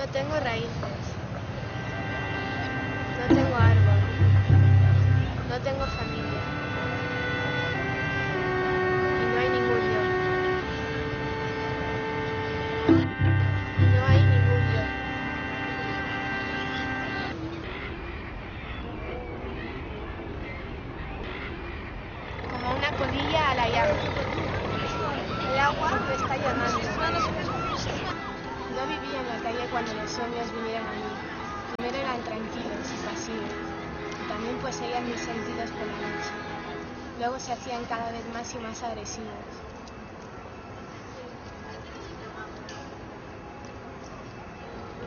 No tengo raíces. No tengo árbol. No tengo familia. Y no hay ningún yo. No hay ningún yo. Como una colilla a la llama. El agua me está llamando. No vivía en la calle cuando los sueños vinieron a mí. Primero eran tranquilos y pasivos. Y también poseían mis sentidos por la noche. Luego se hacían cada vez más y más agresivos.